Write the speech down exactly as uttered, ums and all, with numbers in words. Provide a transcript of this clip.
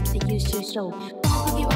って優秀賞。この時は